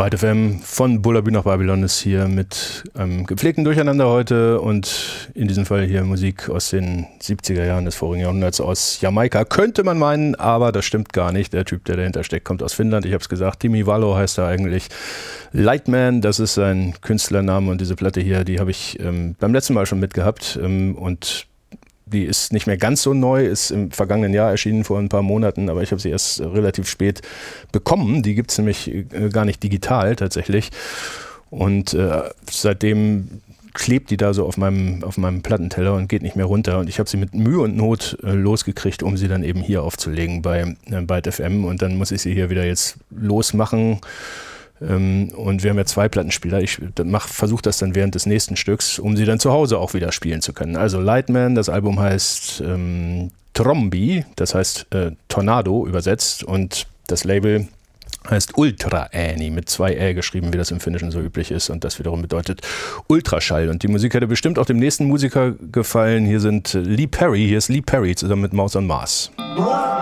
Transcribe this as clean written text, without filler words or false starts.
Byte FM von Bullabü nach Babylon ist hier mit gepflegten Durcheinander heute und in diesem Fall hier Musik aus den 70er Jahren des vorigen Jahrhunderts aus Jamaika. Könnte man meinen, aber das stimmt gar nicht. Der Typ, der dahinter steckt, kommt aus Finnland. Ich habe es gesagt, Timi Valo heißt er eigentlich. Lightman, das ist sein Künstlername und diese Platte hier, die habe ich beim letzten Mal schon mitgehabt und die ist nicht mehr ganz so neu, ist im vergangenen Jahr erschienen, vor ein paar Monaten, aber ich habe sie erst relativ spät bekommen. Die gibt es nämlich gar nicht digital tatsächlich. Und seitdem klebt die da so auf meinem Plattenteller und geht nicht mehr runter. Und ich habe sie mit Mühe und Not losgekriegt, um sie dann eben hier aufzulegen bei Byte FM. Und dann muss ich sie hier wieder jetzt losmachen. Und wir haben ja 2 Plattenspieler. Ich versuche das dann während des nächsten Stücks, um sie dann zu Hause auch wieder spielen zu können. Also Lightman, das Album heißt Trombi, das heißt Tornado übersetzt, und das Label heißt Ultra Ääni, mit 2 Ä geschrieben, wie das im Finnischen so üblich ist, und das wiederum bedeutet Ultraschall. Und die Musik hätte bestimmt auch dem nächsten Musiker gefallen. Hier ist Lee Perry zusammen mit Mouse on Mars.